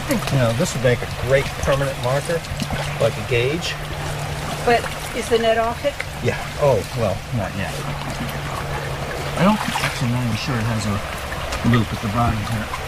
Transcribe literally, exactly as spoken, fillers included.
think, you know, this would make a great permanent marker, like a gauge. But is the net off it? Yeah. Oh, well, not yet. I don't, actually, I'm not even sure it has a loop at the bottom here.